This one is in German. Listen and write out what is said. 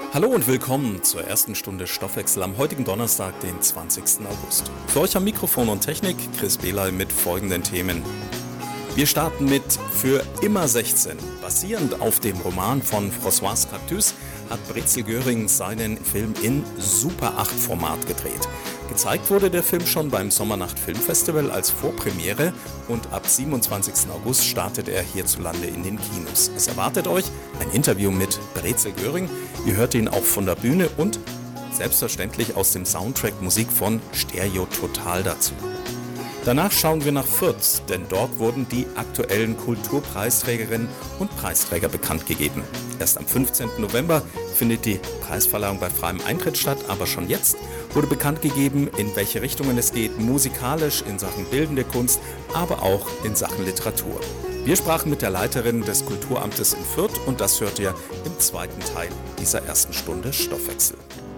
Hallo und willkommen zur ersten Stunde Stoffwechsel am heutigen Donnerstag, den 20. August. Für euch am Mikrofon und Technik Chris Behley mit folgenden Themen. Wir starten mit Für immer 16. Basierend auf dem Roman von Françoise Cactus hat Brezel Göring seinen Film in Super 8 Format gedreht. Gezeigt wurde der Film schon beim Sommernacht Filmfestival als Vorpremiere und ab 27. August startet er hierzulande in den Kinos. Es erwartet euch ein Interview mit Brezel Göring. Ihr hört ihn auch von der Bühne und selbstverständlich aus dem Soundtrack Musik von Stereo Total dazu. Danach schauen wir nach Fürth, denn dort wurden die aktuellen Kulturpreisträgerinnen und Preisträger bekannt gegeben. Erst am 15. November findet die Preisverleihung bei freiem Eintritt statt, aber schon jetzt wurde bekannt gegeben, in welche Richtungen es geht, musikalisch, in Sachen bildende Kunst, aber auch in Sachen Literatur. Wir sprachen mit der Leiterin des Kulturamtes in Fürth und das hört ihr im zweiten Teil dieser ersten Stunde Stoffwechsel.